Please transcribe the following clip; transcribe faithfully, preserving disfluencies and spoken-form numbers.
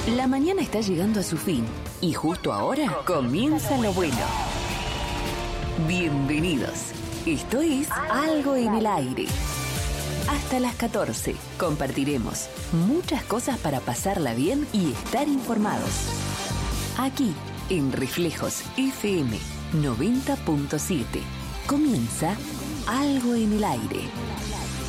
La mañana está llegando a su fin y justo ahora comienza lo bueno. Bienvenidos. Esto es Algo en el Aire. Hasta las catorce compartiremos muchas cosas para pasarla bien y estar informados. Aquí, en Reflejos F M noventa punto siete, comienza Algo en el Aire.